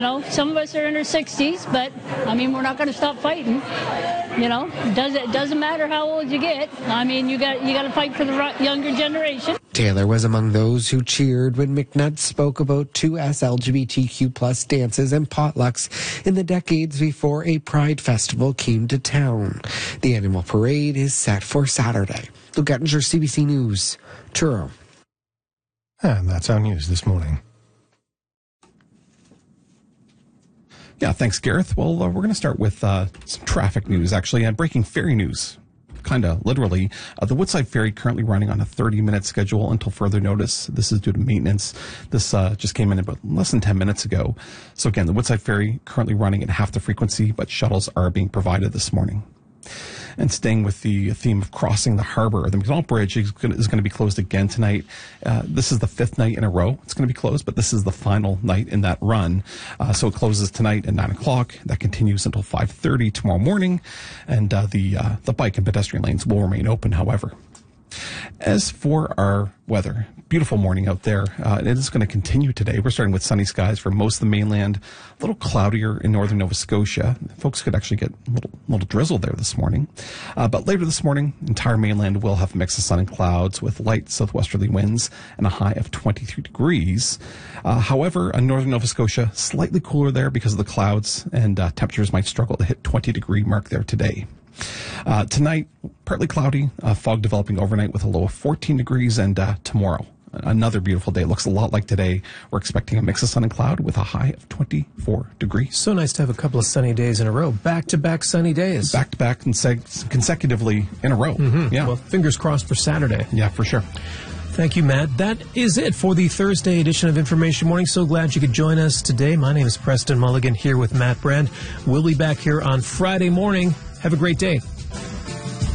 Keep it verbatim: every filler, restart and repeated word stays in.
know, some of us are in our sixties, but I mean, we're not going to stop fighting. You know, does it doesn't matter how old you get. I mean, you got you got to fight for the younger generation. Taylor was among those who cheered when McNutt spoke about two S L G B T Q plus dances and potlucks in the decades before a Pride festival came to town. The annual parade is set for Saturday. Luke Ettinger, C B C News, Truro. And that's our news this morning. Yeah, thanks, Gareth. Well, uh, we're going to start with uh, some traffic news, actually, and breaking ferry news. Kind of literally. Uh, the Woodside Ferry currently running on a thirty-minute schedule until further notice. This is due to maintenance. This uh, just came in about less than ten minutes ago. So again, the Woodside Ferry currently running at half the frequency, but shuttles are being provided this morning. And staying with the theme of crossing the harbor, the McDonald Bridge is going to be closed again tonight. Uh, this is the fifth night in a row it's going to be closed, but this is the final night in that run. Uh, so it closes tonight at nine o'clock. That continues until five thirty tomorrow morning. And uh, the uh, the bike and pedestrian lanes will remain open, however. As for our weather, beautiful morning out there. Uh, it is going to continue today. We're starting with sunny skies for most of the mainland, a little cloudier in northern Nova Scotia. Folks could actually get a little, little drizzle there this morning. Uh, but later this morning, entire mainland will have a mix of sun and clouds with light southwesterly winds and a high of twenty-three degrees. Uh, however, in northern Nova Scotia, slightly cooler there because of the clouds, and uh, temperatures might struggle to hit twenty degree mark there today. Uh, tonight, partly cloudy, uh, fog developing overnight with a low of fourteen degrees, and uh, tomorrow, another beautiful day. It looks a lot like today. We're expecting a mix of sun and cloud with a high of twenty-four degrees. So nice to have a couple of sunny days in a row. Back-to-back sunny days. Back-to-back consec- consecutively in a row. Mm-hmm. Yeah. Well, fingers crossed for Saturday. Yeah, for sure. Thank you, Matt. That is it for the Thursday edition of Information Morning. So glad you could join us today. My name is Preston Mulligan here with Matt Brand. We'll be back here on Friday morning. Have a great day.